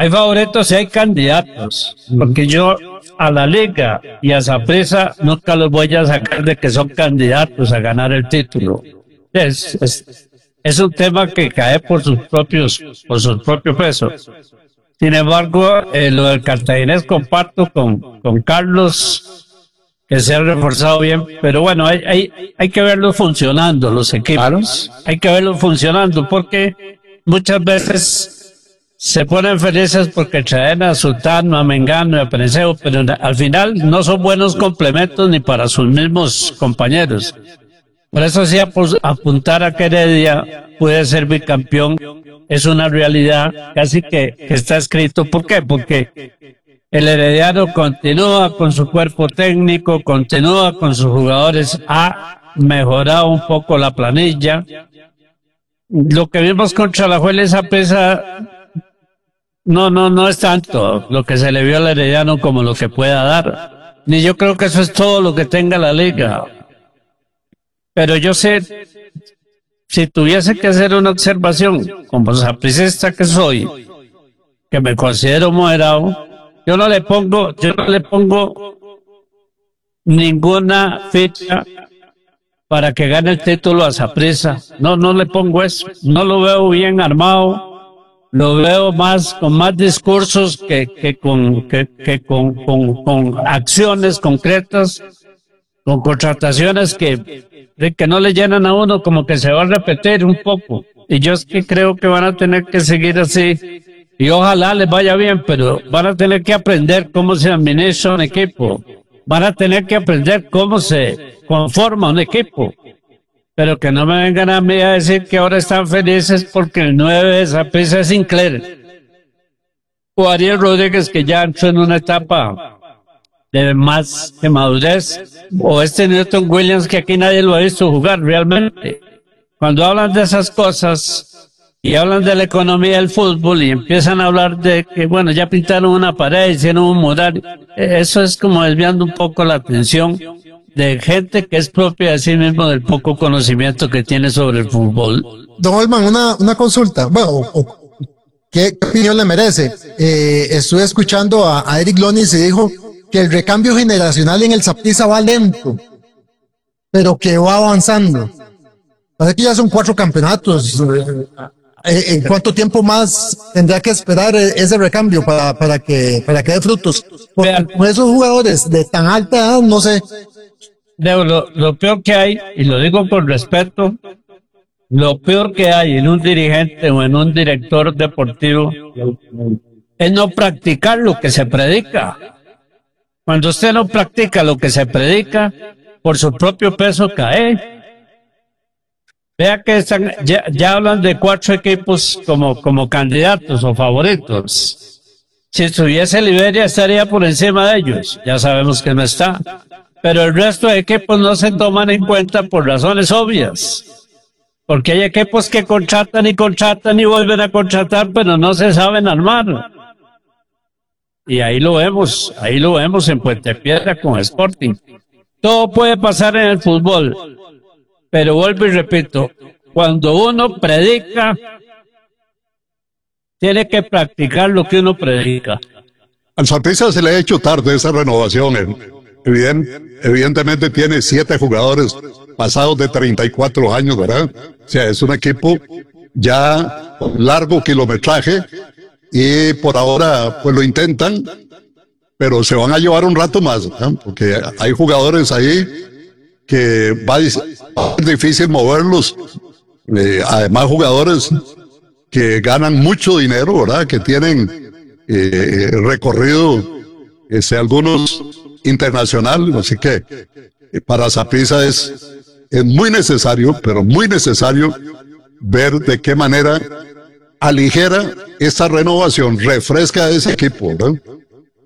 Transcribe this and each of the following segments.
hay favoritos y hay candidatos, porque yo a la Liga y a Saprissa nunca los voy a sacar de que son candidatos a ganar el título. Es un tema que cae por sus propios pesos. Sin embargo, lo del cartaginés comparto con Carlos, que se ha reforzado bien, pero bueno, hay que verlos funcionando, los equipos. Hay que verlos funcionando, porque muchas veces se ponen felices porque traen a Sultano, a Mengano y a Pereceo, pero al final no son buenos complementos ni para sus mismos compañeros. Por eso sí, apuntar a que Heredia puede ser bicampeón es una realidad casi que está escrito. ¿Por qué? Porque el Herediano continúa con su cuerpo técnico, continúa con sus jugadores, ha mejorado un poco la planilla. Lo que vimos contra la Alajuela y Saprissa no es tanto lo que se le vio al Herediano como lo que pueda dar. Ni yo creo que eso es todo lo que tenga la liga. Pero yo sé, si tuviese que hacer una observación, como sapricista que soy, que me considero moderado, yo no le pongo ninguna fecha para que gane el título a Saprissa. No le pongo eso. No lo veo bien armado. Lo veo con más discursos que con acciones concretas, con contrataciones que no le llenan a uno, como que se va a repetir un poco. Y yo es que creo que van a tener que seguir así. Y ojalá les vaya bien, pero van a tener que aprender cómo se administra un equipo. Van a tener que aprender cómo se conforma un equipo. Pero que no me vengan a mí a decir que ahora están felices porque el 9 de Saprissa es Sinclair. O Ariel Rodríguez, que ya entró en una etapa de más de madurez. O este Newton Williams, que aquí nadie lo ha visto jugar realmente. Cuando hablan de esas cosas y hablan de la economía del fútbol y empiezan a hablar de que, bueno, ya pintaron una pared, hicieron un mural, eso es como desviando un poco la atención de gente que es propia de sí mismo del poco conocimiento que tiene sobre el fútbol. Don Olman, una consulta. Bueno, ¿qué opinión le merece? Estuve escuchando a Eric Lonis y dijo que el recambio generacional en el Saprissa va lento, pero que va avanzando. Parece que ya son 4 campeonatos. ¿En cuánto tiempo más tendrá que esperar ese recambio para que dé frutos? Porque con esos jugadores de tan alta edad, no sé. Lo peor que hay, y lo digo con respeto, lo peor que hay en un dirigente o en un director deportivo es no practicar lo que se predica. Cuando usted no practica lo que se predica, por su propio peso cae. Vea que ya hablan de 4 equipos como candidatos o favoritos. Si estuviese Liberia estaría por encima de ellos. Ya sabemos que no está. Pero el resto de equipos no se toman en cuenta por razones obvias. Porque hay equipos que contratan y vuelven a contratar, pero no se saben armar. Y ahí lo vemos en Puente Piedra con Sporting. Todo puede pasar en el fútbol. Pero vuelvo y repito, cuando uno predica, tiene que practicar lo que uno predica. Al Saprissa se le ha hecho tarde esa renovación. Evidentemente tiene 7 jugadores pasados de 34 años, ¿verdad? O sea, es un equipo ya con largo kilometraje y por ahora pues lo intentan, pero se van a llevar un rato más, ¿verdad? Porque hay jugadores ahí que va a ser difícil moverlos. Además, jugadores que ganan mucho dinero, ¿verdad? Que tienen recorrido, algunos internacional, así que para Saprissa es muy necesario, pero muy necesario ver de qué manera aligera esta renovación, refresca ese equipo, ¿verdad?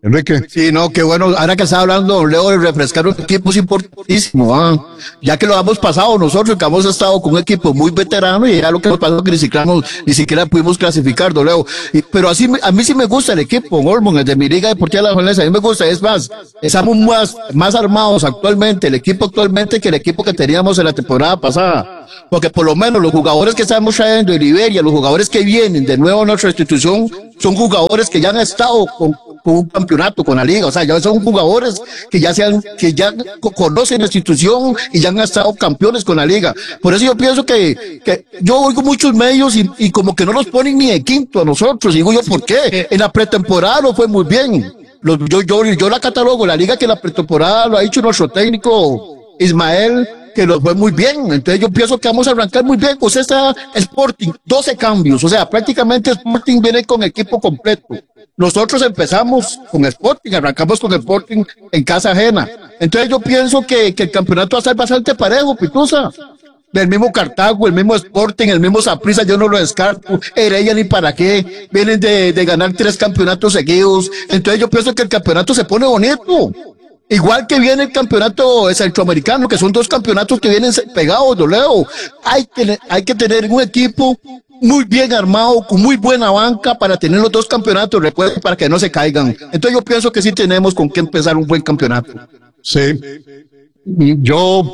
Enrique. Sí, no, qué bueno. Ahora que estaba hablando, Leo, de refrescar un equipo es importantísimo, ya que lo hemos pasado nosotros, que hemos estado con un equipo muy veterano y ya lo que nos pasó que ni siquiera pudimos clasificar, Leo. Pero a mí sí me gusta el equipo, Olmos, el de mi Liga Deportiva de la Juventud, a mí me gusta, es más, estamos más armados actualmente, el equipo actualmente que el equipo que teníamos en la temporada pasada. Porque por lo menos los jugadores que estamos trayendo de Liberia, los jugadores que vienen de nuevo a nuestra institución, son jugadores que ya han estado con un campeonato, con la liga, o sea, ya son jugadores que ya conocen la institución y ya han estado campeones con la liga. Por eso yo pienso que yo oigo muchos medios y como que no nos ponen ni de quinto a nosotros. Digo yo, ¿por qué? En la pretemporada no fue muy bien. Yo la catalogo, la liga que la pretemporada lo ha hecho nuestro técnico Ismael, que lo fue muy bien. Entonces yo pienso que vamos a arrancar muy bien. O sea, está Sporting, 12 cambios. O sea, prácticamente Sporting viene con equipo completo. Nosotros empezamos con Sporting, arrancamos con Sporting en casa ajena. Entonces yo pienso que el campeonato va a ser bastante parejo, Pitusa. Del mismo Cartago, el mismo Sporting, el mismo Saprissa, yo no lo descarto. Heredia ni para qué. Vienen de ganar 3 campeonatos seguidos. Entonces yo pienso que el campeonato se pone bonito. Igual que viene el campeonato centroamericano, que son 2 campeonatos que vienen pegados, Leo. Hay que tener un equipo muy bien armado, con muy buena banca para tener los 2 campeonatos, recuerden, para que no se caigan. Entonces yo pienso que sí tenemos con qué empezar un buen campeonato. Sí. Yo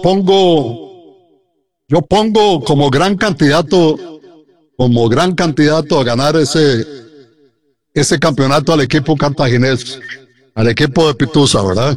pongo como gran candidato a ganar ese campeonato al equipo cartaginés, al equipo de Pitusa, ¿verdad?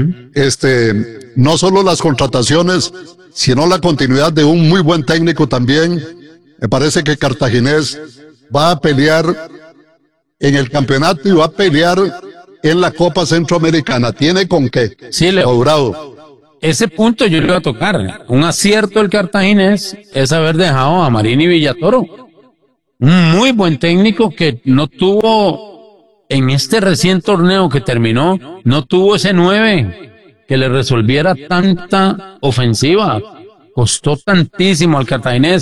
No solo las contrataciones, sino la continuidad de un muy buen técnico también. Me parece que Cartaginés va a pelear en el campeonato y va a pelear en la Copa Centroamericana. ¿Tiene con qué? Sí, Leo. Bravo. Ese punto yo le iba a tocar. Un acierto del Cartaginés es haber dejado a Marini Villatoro. Un muy buen técnico que no tuvo, en este recién torneo que terminó, no tuvo ese 9 que le resolviera tanta ofensiva. Costó tantísimo al Cartaginés.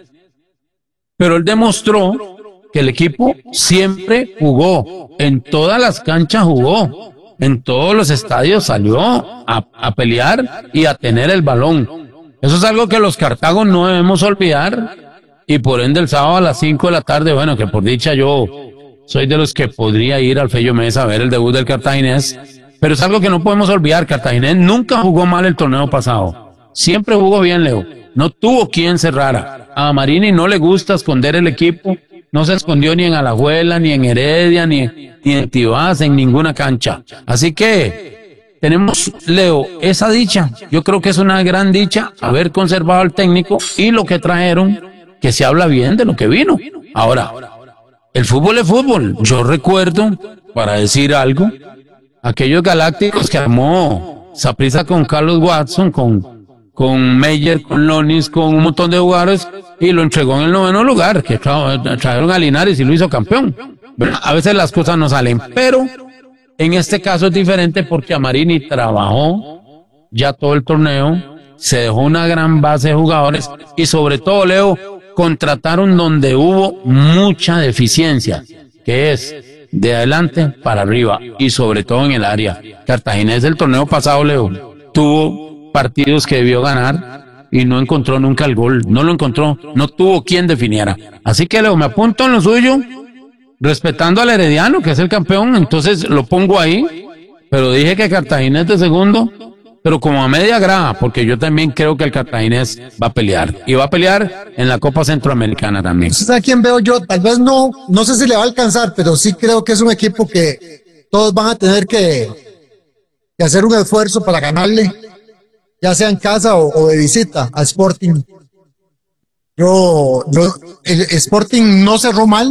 Pero él demostró que el equipo siempre jugó, en todas las canchas jugó, en todos los estadios salió a pelear y a tener el balón. Eso es algo que los Cartagos no debemos olvidar, y por ende el sábado a las 5 de la tarde, bueno, que por dicha yo soy de los que podría ir al Fello Mesa a ver el debut del Cartaginés, pero es algo que no podemos olvidar. Cartaginés nunca jugó mal el torneo pasado, siempre jugó bien, Leo, no tuvo quien cerrara. A Marini no le gusta esconder el equipo, no se escondió ni en Alajuela, ni en Heredia, ni en Tibás, en ninguna cancha. Así que tenemos, Leo, esa dicha. Yo creo que es una gran dicha haber conservado al técnico y lo que trajeron, que se habla bien de lo que vino. Ahora, el fútbol es fútbol. Yo recuerdo, para decir algo, aquellos galácticos que armó Saprissa con Carlos Watson, con Meyer, con Lonis, con un montón de jugadores, y lo entregó en el 9º lugar, que trajeron a Linares y lo hizo campeón. Bueno, a veces las cosas no salen, pero en este caso es diferente porque Amarini trabajó ya todo el torneo, se dejó una gran base de jugadores y sobre todo, Leo, contrataron donde hubo mucha deficiencia, que es de adelante para arriba y sobre todo en el área. Cartaginés el torneo pasado, Leo, tuvo partidos que debió ganar y no encontró nunca el gol, no lo encontró, no tuvo quien definiera. Así que, Leo, me apunto en lo suyo, respetando al Herediano, que es el campeón, entonces lo pongo ahí, pero dije que Cartaginés de segundo, pero como a media grada, porque yo también creo que el Cartaginés va a pelear, y va a pelear en la Copa Centroamericana también. ¿A quién veo yo? Tal vez no sé si le va a alcanzar, pero sí creo que es un equipo que todos van a tener que hacer un esfuerzo para ganarle, ya sea en casa o de visita a Sporting. El Sporting no cerró mal,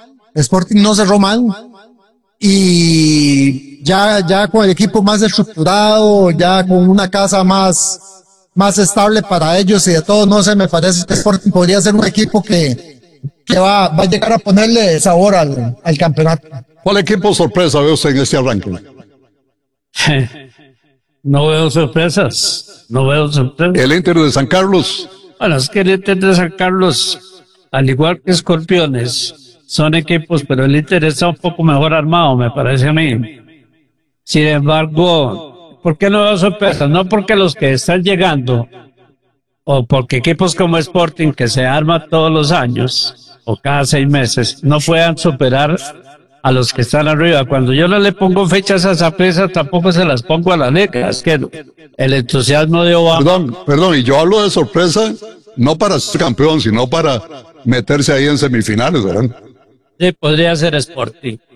y ya con el equipo más estructurado, ya con una casa más estable para ellos y de todo, no sé, me parece que Sporting podría ser un equipo que va a llegar a ponerle sabor al campeonato. ¿Cuál equipo sorpresa ve usted en este arranque? No veo sorpresas. El Inter de San Carlos. Bueno, es que el Inter de San Carlos, al igual que Escorpiones, son equipos, pero el Inter está un poco mejor armado, me parece a mí. Sin embargo, ¿por qué no veo sorpresas? No porque los que están llegando, o porque equipos como Sporting, que se arma todos los años, o cada 6 meses, no puedan superar a los que están arriba. Cuando yo no le pongo fechas a esa presa, tampoco se las pongo a la Liga. Es que el entusiasmo de Obama... Perdón, y yo hablo de sorpresa, no para ser campeón, sino para meterse ahí en semifinales, ¿verdad? Sí, podría ser Sporting.